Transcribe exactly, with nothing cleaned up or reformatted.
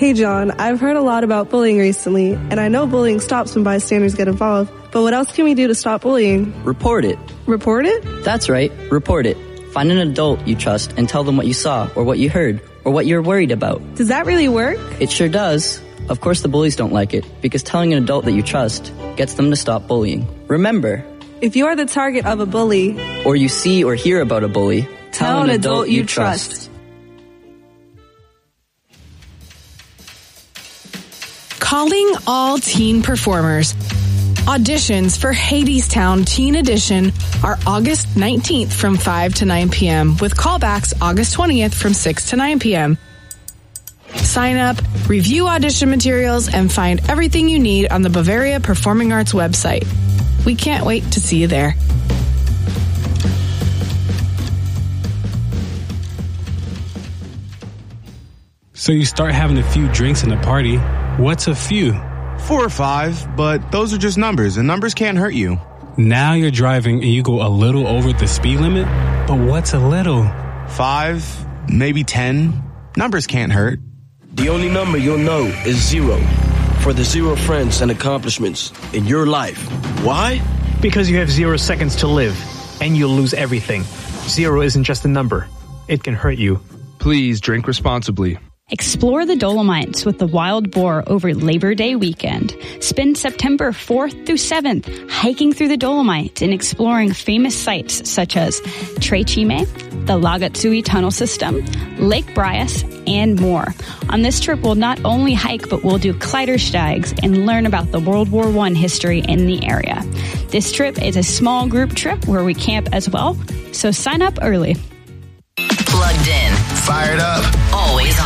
Hey, John, I've heard a lot about bullying recently, and I know bullying stops when bystanders get involved, but what else can we do to stop bullying? Report it. Report it? That's right, report it. Find an adult you trust and tell them what you saw or what you heard or what you're worried about. Does that really work? It sure does. Of course the bullies don't like it, because telling an adult that you trust gets them to stop bullying. Remember, if you are the target of a bully, or you see or hear about a bully, tell, tell an, an adult, adult you you trust. trust. Calling all teen performers. Auditions for Hadestown Teen Edition are August nineteenth from five to nine p.m. with callbacks August twentieth from six to nine p.m. Sign up, review audition materials, and find everything you need on the Bavaria Performing Arts website. We can't wait to see you there. So you start having a few drinks in the party. What's a few? Four or five, but those are just numbers, and numbers can't hurt you. Now you're driving and you go a little over the speed limit, but what's a little? Five, maybe ten. Numbers can't hurt. The only number you'll know is zero. For the zero friends and accomplishments in your life. Why? Because you have zero seconds to live, and you'll lose everything. Zero isn't just a number. It can hurt you. Please drink responsibly. Explore the Dolomites with the Wild Boar over Labor Day weekend. Spend September fourth through seventh hiking through the Dolomites and exploring famous sites such as Tre Cime, the Lagatsui Tunnel System, Lake Bryas, and more. On this trip, we'll not only hike, but we'll do Kleidersteigs and learn about the World War One history in the area. This trip is a small group trip where we camp as well, so sign up early. Plugged in. Fired up. Always